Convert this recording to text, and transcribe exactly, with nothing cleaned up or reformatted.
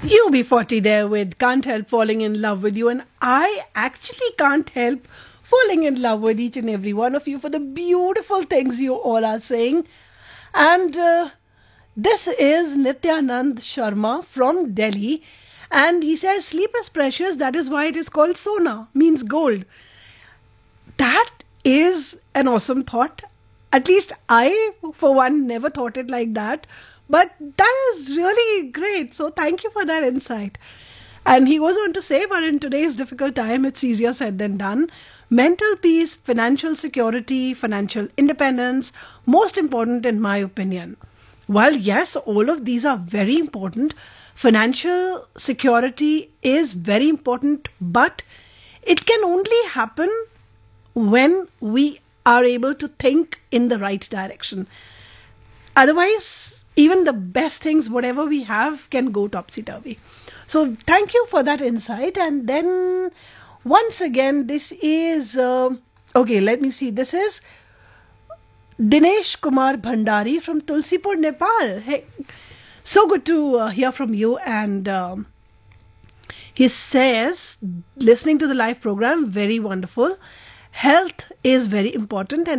U B forty there with Can't Help Falling in Love with You. And I actually can't help falling in love with each and every one of you for the beautiful things you all are saying. And uh, this is Nityanand Sharma from Delhi. And he says, sleep is precious. That is why it is called Sona, means gold. That is an awesome thought. At least I, for one, never thought it like that. But that is really great. So thank you for that insight. And he goes on to say, but in today's difficult time, it's easier said than done. Mental peace, financial security, financial independence, most important in my opinion. While yes, all of these are very important, financial security is very important, but it can only happen when we are able to think in the right direction. Otherwise, even the best things, whatever we have, can go topsy-turvy. So thank you for that insight. And then once again, this is, uh, okay, let me see. This is Dinesh Kumar Bhandari from Tulsipur, Nepal. Hey, so good to uh, hear from you. And um, he says, listening to the live program, very wonderful. Health is very important. And